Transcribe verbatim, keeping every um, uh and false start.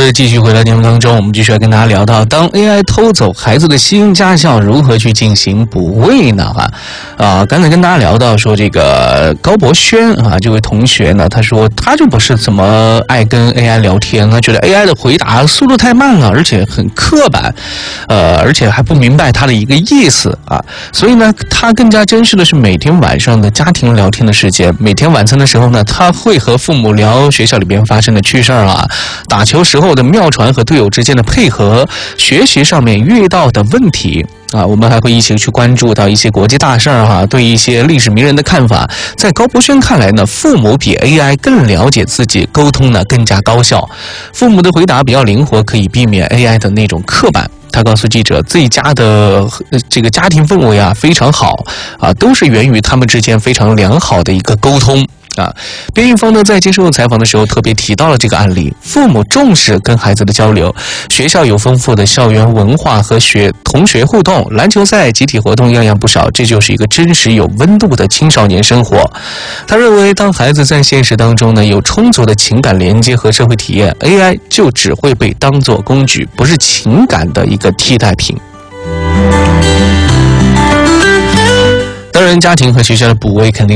的，继续回到节目当中，我们继续来跟大家聊到，当 A I 偷走孩子的新家校，如何去进行补位呢？哈，啊，刚才跟大家聊到说，这个高博轩啊，这位同学呢，他说他就不是怎么爱跟 A I 聊天，他觉得 A I 的回答速度太慢了，而且很刻板，呃，而且还不明白他的一个意思啊，所以呢，他更加珍视的是每天晚上的家庭聊天的时间。每天晚餐的时候呢，他会和父母聊学校里边发生的趣事儿啊，打球时候的妙传和队友之间的配合，学习上面遇到的问题啊，我们还会一起去关注到一些国际大事儿哈，对一些历史名人的看法。在高博轩看来呢，父母比 A I 更了解自己，沟通呢更加高效。父母的回答比较灵活，可以避免 A I 的那种刻板。他告诉记者，自己家的这个家庭氛围啊非常好啊，都是源于他们之间非常良好的一个沟通。啊，边玉芳呢在接受采访的时候特别提到了这个案例，父母重视跟孩子的交流，学校有丰富的校园文化和学同学互动，篮球赛、集体活动样样不少，这就是一个真实有温度的青少年生活。他认为，当孩子在现实当中呢有充足的情感连接和社会体验 ，A I 就只会被当作工具，不是情感的一个替代品。当然，家庭和学校的补位肯定